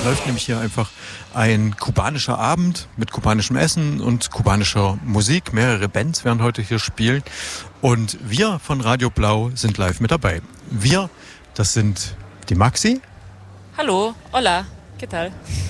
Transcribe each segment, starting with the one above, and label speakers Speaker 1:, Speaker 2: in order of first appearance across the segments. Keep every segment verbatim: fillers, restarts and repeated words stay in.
Speaker 1: läuft nämlich hier einfach ein kubanischer Abend mit kubanischem Essen und kubanischer Musik. Mehrere Bands werden heute hier spielen. Und wir von Radio Blau sind live mit dabei. Wir, das sind die Maxi.
Speaker 2: Hallo, hola, ¿qué tal?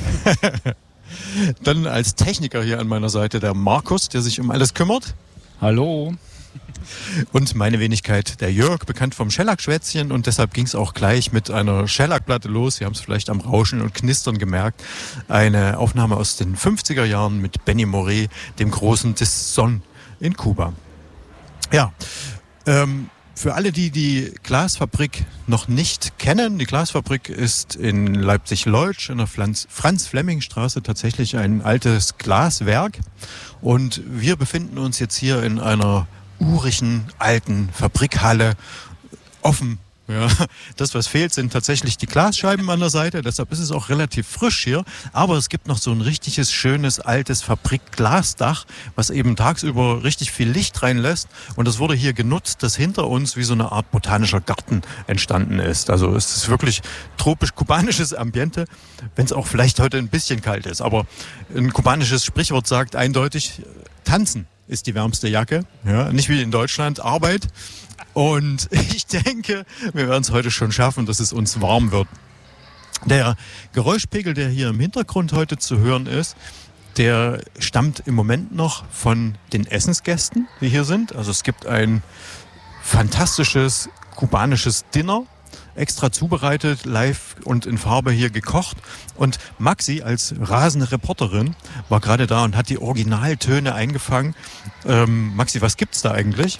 Speaker 1: Dann als Techniker hier an meiner Seite der Markus, der sich um alles kümmert.
Speaker 3: Hallo.
Speaker 1: Und meine Wenigkeit, der Jörg, bekannt vom Schellack-Schwätzchen. Und deshalb ging es auch gleich mit einer Schellack-Platte los. Sie haben es vielleicht am Rauschen und Knistern gemerkt. Eine Aufnahme aus den fünfziger Jahren mit Benny Moré, dem Großen des Son in Kuba. Ja, ähm, für alle, die die Glasfabrik noch nicht kennen, die Glasfabrik ist in Leipzig-Leutsch in der Franz-Flemming-Straße tatsächlich ein altes Glaswerk. Und wir befinden uns jetzt hier in einer urigen, alten Fabrikhalle, offen. Ja, das, was fehlt, sind tatsächlich die Glasscheiben an der Seite. Deshalb ist es auch relativ frisch hier. Aber es gibt noch so ein richtiges, schönes, altes Fabrikglasdach, was eben tagsüber richtig viel Licht reinlässt. Und das wurde hier genutzt, dass hinter uns wie so eine Art botanischer Garten entstanden ist. Also es ist wirklich tropisch-kubanisches Ambiente, wenn es auch vielleicht heute ein bisschen kalt ist. Aber ein kubanisches Sprichwort sagt eindeutig, tanzen ist die wärmste Jacke. Ja, nicht wie in Deutschland, Arbeit. Und ich denke, wir werden es heute schon schaffen, dass es uns warm wird. Der Geräuschpegel, der hier im Hintergrund heute zu hören ist, der stammt im Moment noch von den Essensgästen, die hier sind. Also es gibt ein fantastisches kubanisches Dinner, extra zubereitet, live und in Farbe hier gekocht. Und Maxi als rasende Reporterin war gerade da und hat die Originaltöne eingefangen. Ähm, Maxi, was gibt's da eigentlich?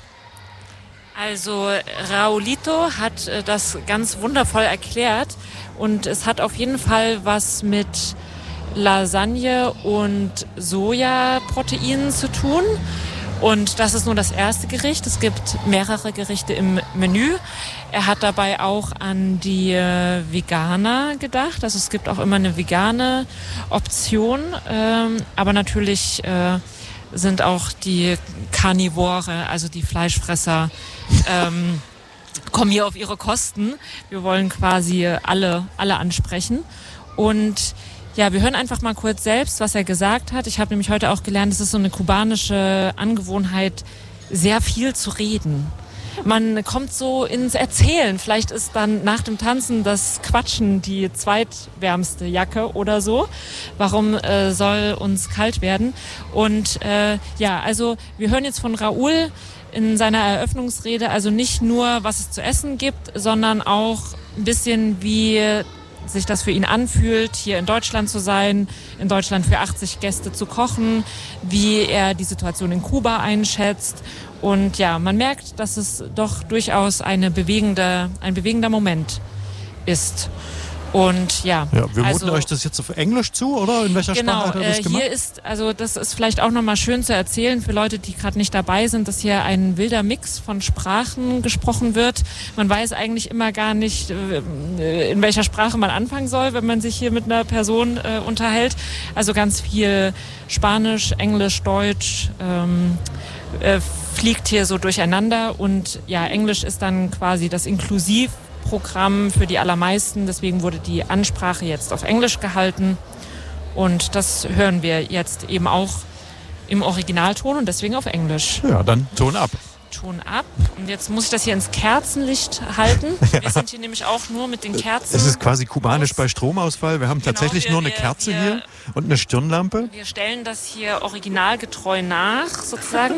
Speaker 2: Also Raulito hat äh, das ganz wundervoll erklärt und es hat auf jeden Fall was mit Lasagne und Sojaproteinen zu tun. Und das ist nur das erste Gericht. Es gibt mehrere Gerichte im Menü. Er hat dabei auch an die äh, Veganer gedacht. Also es gibt auch immer eine vegane Option. Ähm, aber natürlich äh, sind auch die Karnivore, also die Fleischfresser, ähm, kommen hier auf ihre Kosten. Wir wollen quasi alle, alle ansprechen. Und ja, wir hören einfach mal kurz selbst, was er gesagt hat. Ich habe nämlich heute auch gelernt, es ist so eine kubanische Angewohnheit, sehr viel zu reden. Man kommt so ins Erzählen. Vielleicht ist dann nach dem Tanzen das Quatschen die zweitwärmste Jacke oder so. Warum äh, soll uns kalt werden? Und äh, ja, also wir hören jetzt von Raúl in seiner Eröffnungsrede also nicht nur, was es zu essen gibt, sondern auch ein bisschen, wie sich das für ihn anfühlt, hier in Deutschland zu sein, in Deutschland für achtzig Gäste zu kochen, wie er die Situation in Kuba einschätzt. Und ja, man merkt, dass es doch durchaus eine bewegende, ein bewegender Moment ist. Und ja,
Speaker 1: ja wir
Speaker 2: also,
Speaker 1: muten euch das jetzt auf Englisch zu, oder? In welcher
Speaker 2: genau,
Speaker 1: Sprache hat er das
Speaker 2: äh,
Speaker 1: gemacht?
Speaker 2: Hier ist, also das ist vielleicht auch nochmal schön zu erzählen für Leute, die gerade nicht dabei sind, dass hier ein wilder Mix von Sprachen gesprochen wird. Man weiß eigentlich immer gar nicht, äh, in welcher Sprache man anfangen soll, wenn man sich hier mit einer Person äh, unterhält. Also ganz viel Spanisch, Englisch, Deutsch, ähm, äh, fliegt hier so durcheinander. Und ja, Englisch ist dann quasi das Inklusiv Programm für die allermeisten. Deswegen wurde die Ansprache jetzt auf Englisch gehalten. Und das hören wir jetzt eben auch im Originalton und deswegen auf Englisch.
Speaker 1: Ja, dann Ton ab.
Speaker 2: Ton ab. Und jetzt muss ich das hier ins Kerzenlicht halten. Wir sind hier nämlich auch nur mit den Kerzen.
Speaker 1: Es ist quasi kubanisch bei Stromausfall. Wir haben
Speaker 2: genau,
Speaker 1: tatsächlich
Speaker 2: wir,
Speaker 1: nur eine
Speaker 2: wir,
Speaker 1: Kerze
Speaker 2: wir,
Speaker 1: hier und eine Stirnlampe.
Speaker 2: Wir stellen das hier originalgetreu nach, sozusagen.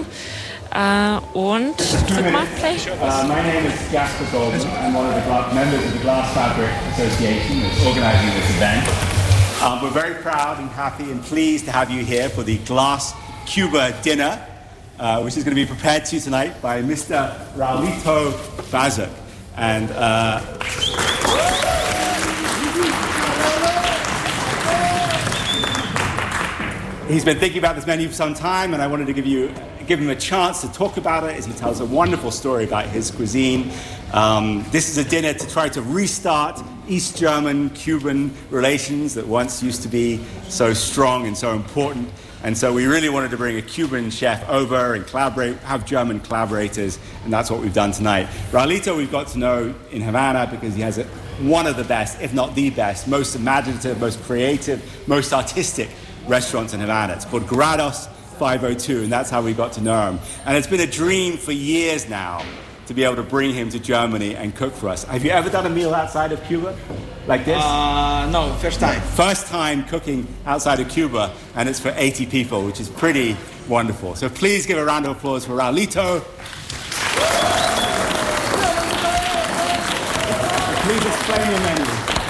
Speaker 2: Uh, und drück mal Play.
Speaker 4: Uh, my name is Jasper Goldman. I'm one of the gla- members of the Glass Fabric Association that's organising this event. Um, we're very proud and happy and pleased to have you here for the Glass Cuba dinner, uh, which is going to be prepared to you tonight by Mister Raulito Bazuk. And uh, he's been thinking about this menu for some time, and I wanted to give you give him a chance to talk about it as he tells a wonderful story about his cuisine. Um, this is a dinner to try to restart East German-Cuban relations that once used to be so strong and so important. And so we really wanted to bring a Cuban chef over and collaborate, have German collaborators, and that's what we've done tonight. Raulito we've got to know in Havana because he has a one of the best, if not the best, most imaginative, most creative, most artistic restaurants in Havana. It's called Grados five oh two, and that's how we got to know him. And it's been a dream for years now to be able to bring him to Germany and cook for us. Have you ever done a meal outside of Cuba like this?
Speaker 3: Uh, no, first time.
Speaker 4: First time cooking outside of Cuba, and it's for eighty people, which is pretty wonderful. So please give a round of applause for Raulito. Please explain your menu.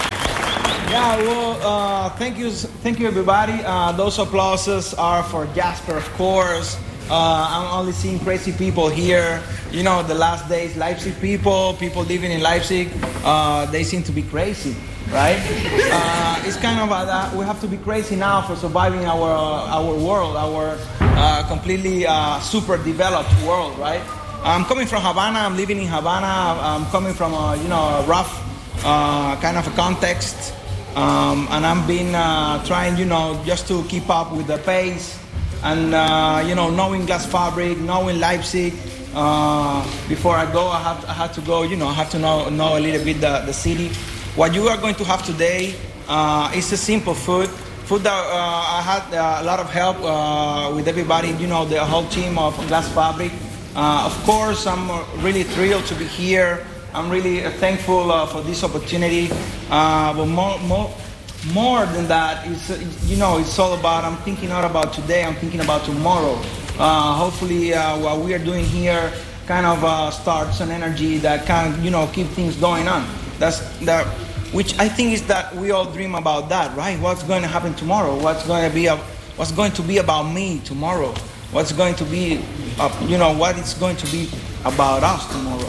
Speaker 3: Yeah, well, uh, thank you, thank you, everybody. Uh, those applauses are for Jasper, of course. Uh, I'm only seeing crazy people here. You know, the last days, Leipzig people, people living in Leipzig, uh, they seem to be crazy, right? Uh, it's kind of a, uh, we have to be crazy now for surviving our uh, our world, our uh, completely uh, super developed world, right? I'm coming from Havana. I'm living in Havana. I'm coming from a you know a rough uh, kind of a context. Um, and I've been uh, trying, you know, just to keep up with the pace and, uh, you know, knowing Glasfabric, knowing Leipzig. Uh, before I go, I have, I have to go, you know, I have to know, know a little bit the, the city. What you are going to have today uh, is a simple food. Food that uh, I had uh, a lot of help uh, with everybody, you know, the whole team of Glasfabric. Uh, of course, I'm really thrilled to be here. I'm really thankful uh, for this opportunity, uh, but more, more, more than that, is, you know, it's all about, I'm thinking not about today, I'm thinking about tomorrow. Uh, hopefully uh, what we are doing here kind of uh, starts an energy that can, you know, keep things going on. That's that, which I think is that we all dream about that, right? What's going to happen tomorrow? What's going to be, a, what's going to be about me tomorrow? What's going to be, uh, you know, what is going to be about us tomorrow?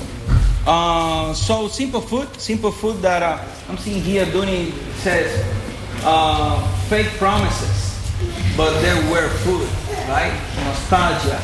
Speaker 3: Uh, so simple food, simple food that uh, I'm seeing here. Duni says uh, fake promises, but they were food, right? Nostalgia.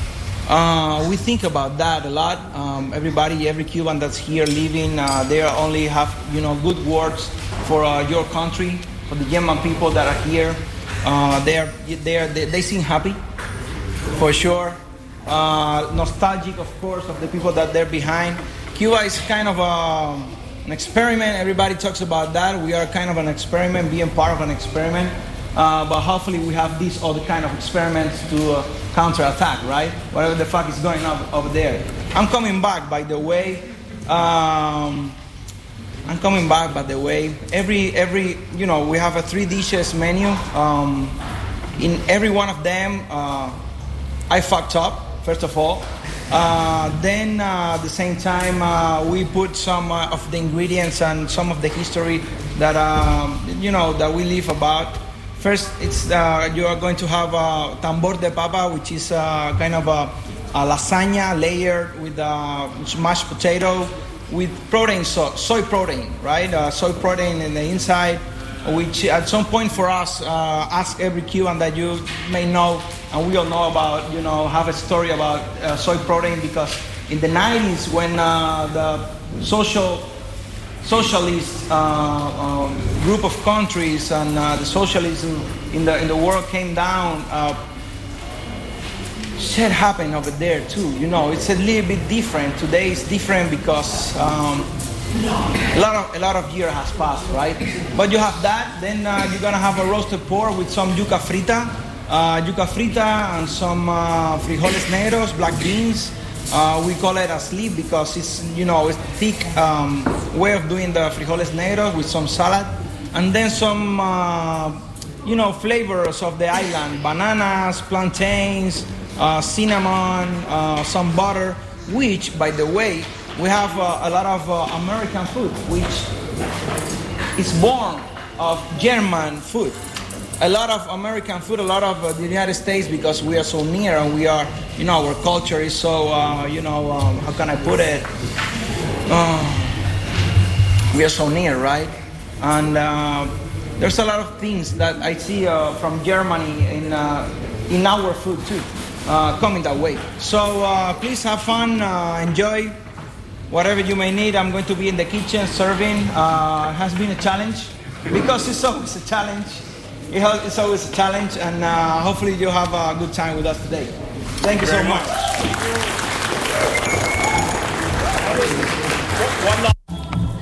Speaker 3: Uh, we think about that a lot. Um, everybody, every Cuban that's here living, uh, they only have you know good words for uh, your country, for the German people that are here. Uh, they are, they are, they, they seem happy, for sure. Uh, nostalgic, of course, of the people that they're behind. Cuba is kind of a, an experiment. Everybody talks about that. We are kind of an experiment, being part of an experiment. Uh, but hopefully we have these other kind of experiments to uh, counterattack, right? Whatever the fuck is going on over there. I'm coming back, by the way. Um, I'm coming back, by the way. Every, every, you know, we have a three dishes menu. Um, in every one of them, uh, I fucked up, first of all. Uh, then uh, at the same time uh, we put some uh, of the ingredients and some of the history that um, you know that we live about. First, it's uh, you are going to have a tambor de papa, which is uh, kind of a, a lasagna layered with uh, mashed potato with protein, so, soy protein, right? Uh, soy protein in the inside, which at some point for us, uh, ask every Cuban that you may know, and we all know about, you know, have a story about uh, soy protein, because in the nineties when uh, the social socialist uh, um, group of countries and uh, the socialism in the in the world came down, uh, shit happened over there too. You know, it's a little bit different. Today it's different because um, a lot of a lot of year has passed, right? But you have that. Then uh, you're gonna have a roasted pork with some yuca frita, uh, yuca frita and some uh, frijoles negros, black beans. Uh, we call it a sleeve because it's, you know, it's thick um, way of doing the frijoles negros with some salad, and then some, uh, you know, flavors of the island: bananas, plantains, uh, cinnamon, uh, some butter. Which, by the way, we have uh, a lot of uh, American food, which is born of German food. A lot of American food, a lot of uh, the United States, because we are so near and we are, you know, our culture is so, uh, you know, um, how can I put it? Uh, we are so near, right? And uh, there's a lot of things that I see uh, from Germany in uh, in our food too, uh, coming that way. So uh, please have fun, uh, enjoy. Whatever you may need, I'm going to be in the kitchen serving. Uh, has been a challenge, because it's always a challenge. It's always a challenge, and uh, hopefully you have a good time with us today. Thank you so much.
Speaker 4: One last